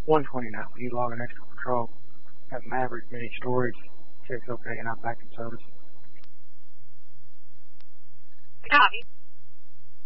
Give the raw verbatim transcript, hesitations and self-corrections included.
one twenty-nine, will you log an extra patrol at Maverick Mini Storage? Check's okay, and I'm back in service. Copy.